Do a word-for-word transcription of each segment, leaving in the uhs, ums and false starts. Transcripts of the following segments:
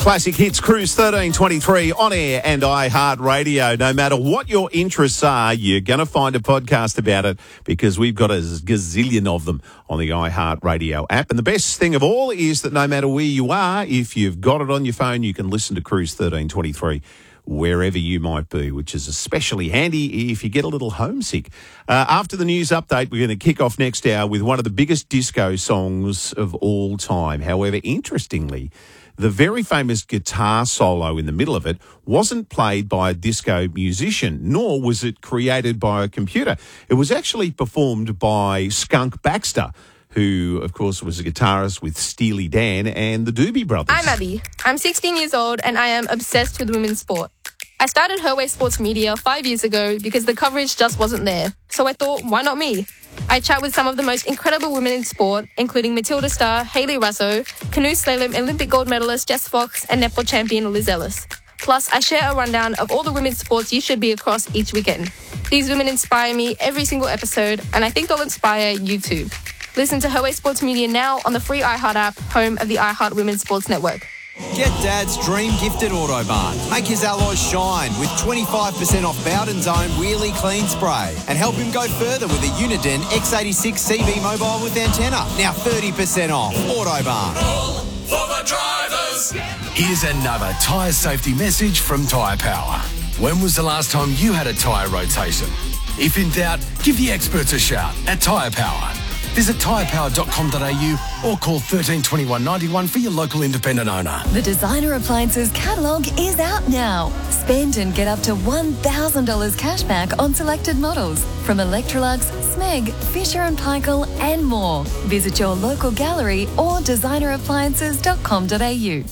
Classic Hits Cruise thirteen twenty-three on air and iHeartRadio. No matter what your interests are, you're going to find a podcast about it because we've got a gazillion of them on the iHeartRadio app. And the best thing of all is that no matter where you are, if you've got it on your phone, you can listen to Cruise thirteen twenty-three wherever you might be, which is especially handy if you get a little homesick. Uh, after the news update, we're going to kick off next hour with one of the biggest disco songs of all time. However, interestingly, the very famous guitar solo in the middle of it wasn't played by a disco musician, nor was it created by a computer. It was actually performed by Skunk Baxter, who, of course, was a guitarist with Steely Dan and the Doobie Brothers. I'm Abby. I'm sixteen years old and I am obsessed with women's sport. I started Her Way Sports Media five years ago because the coverage just wasn't there. So I thought, why not me? I chat with some of the most incredible women in sport, including Matilda star Hayley Russo, canoe slalom Olympic gold medalist Jess Fox, and netball champion Liz Ellis. Plus, I share a rundown of all the women's sports you should be across each weekend. These women inspire me every single episode, and I think they'll inspire you too. Listen to Her Way Sports Media now on the free iHeart app, home of the iHeart Women's Sports Network. Get Dad's dream gift at Autobarn. Make his alloys shine with twenty-five percent off Bowden's own Wheelie Clean Spray. And help him go further with a Uniden X eighty-six C V mobile with antenna. Now thirty percent off. Autobarn. All for the drivers. Here's another tyre safety message from Tyre Power. When was the last time you had a tyre rotation? If in doubt, give the experts a shout at Tyre Power. Visit tyre power dot com dot a u or call one three two one, nine one for your local independent owner. The Designer Appliances catalogue is out now. Spend and get up to one thousand dollars cash back on selected models from Electrolux, Smeg, Fisher and Paykel and more. Visit your local gallery or designer appliances dot com dot a u.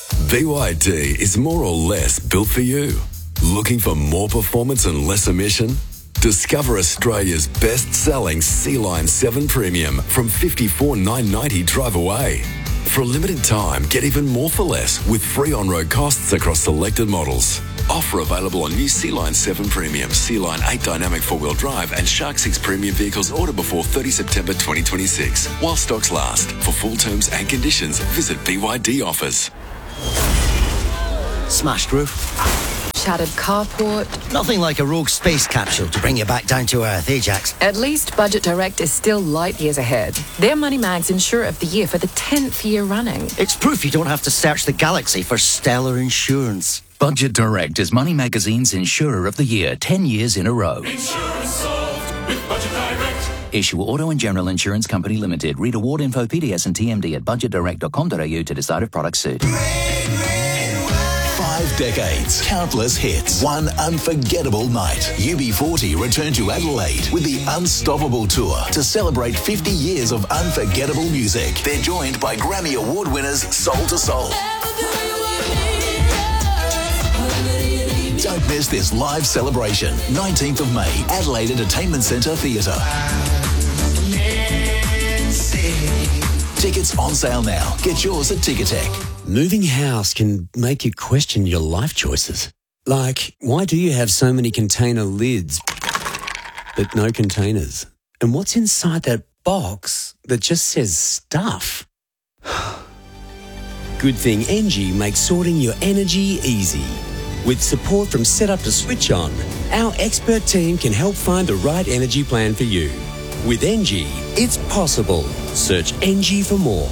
B Y D is more or less built for you. Looking for more performance and less emission? Discover Australia's best-selling C-Line seven Premium from fifty-four thousand nine hundred ninety dollars drive away. For a limited time, get even more for less with free on-road costs across selected models. Offer available on new C-Line seven Premium, C-Line eight Dynamic four-wheel drive and Shark six Premium vehicles ordered before thirtieth September twenty twenty-six. While stocks last. For full terms and conditions, visit B Y D Offers. Smashed roof. Shattered carport. Nothing like a rogue space capsule to bring you back down to earth, eh, Jax? At least Budget Direct is still light years ahead. They're Money Mag's Insurer of the Year for the tenth year running. It's proof you don't have to search the galaxy for stellar insurance. Budget Direct is Money Magazine's Insurer of the Year, ten years in a row. Insurance solved with Budget Direct. Issue Auto and General Insurance Company Limited. Read award info, P D S and T M D at budget direct dot com dot a u to decide if products suit. Five decades, countless hits, one unforgettable night. U B forty return to Adelaide with the Unstoppable Tour to celebrate fifty years of unforgettable music. They're joined by Grammy Award winners Soul to Soul. Don't miss this live celebration. nineteenth of May, Adelaide Entertainment Centre Theatre. Tickets on sale now. Get yours at Ticketek. Moving house can make you question your life choices. Like, why do you have so many container lids, but no containers? And what's inside that box that just says stuff? Good thing Engie makes sorting your energy easy. With support from Setup to Switch On, our expert team can help find the right energy plan for you. With Engie, it's possible. Search Engie for more.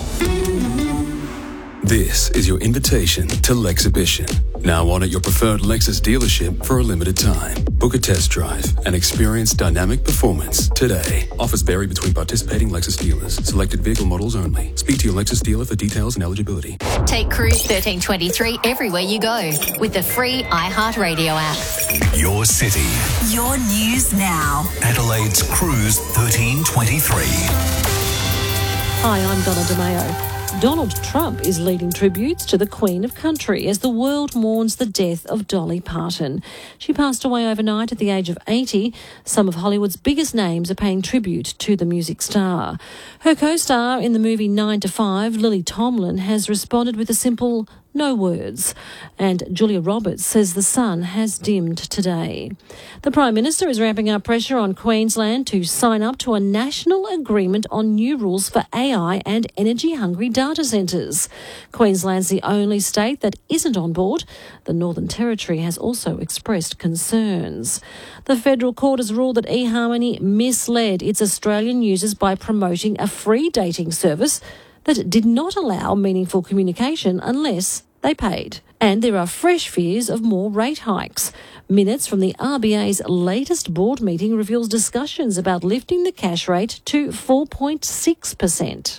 This is your invitation to Lexhibition. Now on at your preferred Lexus dealership for a limited time. Book a test drive and experience dynamic performance today. Offers vary between participating Lexus dealers. Selected vehicle models only. Speak to your Lexus dealer for details and eligibility. Take Cruise thirteen twenty-three everywhere you go with the free iHeartRadio app. Your city. Your news now. Adelaide's Cruise thirteen twenty-three. Hi, I'm Donna DeMayo. Donald Trump is leading tributes to the Queen of Country as the world mourns the death of Dolly Parton. She passed away overnight at the age of eighty. Some of Hollywood's biggest names are paying tribute to the music star. Her co-star in the movie nine to five, Lily Tomlin, has responded with a simple no words. And Julia Roberts says the sun has dimmed today. The Prime Minister is ramping up pressure on Queensland to sign up to a national agreement on new rules for A I and energy-hungry data centres. Queensland's the only state that isn't on board. The Northern Territory has also expressed concerns. The federal court has ruled that eHarmony misled its Australian users by promoting a free dating service that did not allow meaningful communication unless they paid. And there are fresh fears of more rate hikes. Minutes from the R B A's latest board meeting reveals discussions about lifting the cash rate to four point six percent.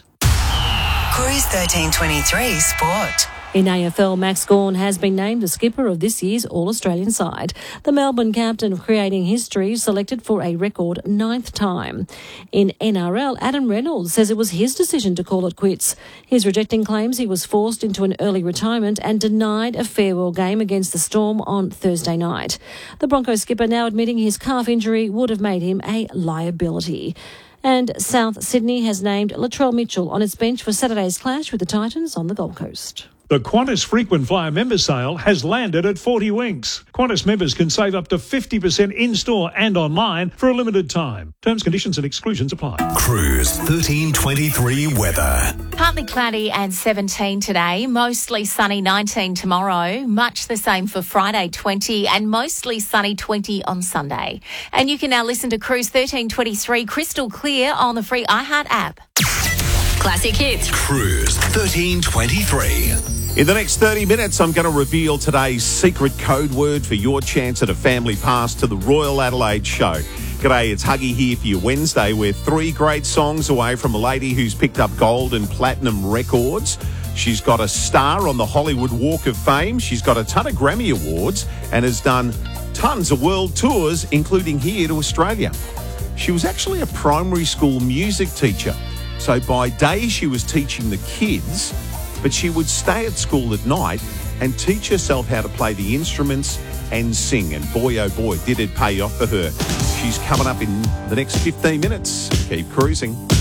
Cruise thirteen twenty-three Sport. In A F L, Max Gawn has been named the skipper of this year's All-Australian side. The Melbourne captain of creating history selected for a record ninth time. In N R L, Adam Reynolds says it was his decision to call it quits. He's rejecting claims he was forced into an early retirement and denied a farewell game against the Storm on Thursday night. The Broncos skipper now admitting his calf injury would have made him a liability. And South Sydney has named Latrell Mitchell on its bench for Saturday's clash with the Titans on the Gold Coast. The Qantas Frequent Flyer member sale has landed at forty Winks. Qantas members can save up to fifty percent in-store and online for a limited time. Terms, conditions and exclusions apply. Cruise thirteen twenty-three weather. Partly cloudy and seventeen today, mostly sunny nineteen tomorrow, much the same for Friday twenty and mostly sunny twenty on Sunday. And you can now listen to Cruise thirteen twenty-three crystal clear on the free iHeart app. Classic hits. Cruise thirteen twenty-three. In the next thirty minutes, I'm going to reveal today's secret code word for your chance at a family pass to the Royal Adelaide Show. G'day, it's Huggy here for your Wednesday. We're three great songs away from a lady who's picked up gold and platinum records. She's got a star on the Hollywood Walk of Fame. She's got a ton of Grammy Awards and has done tons of world tours, including here to Australia. She was actually a primary school music teacher. So by day she was teaching the kids, but she would stay at school at night and teach herself how to play the instruments and sing. And boy, oh boy, did it pay off for her. She's coming up in the next fifteen minutes. Keep cruising.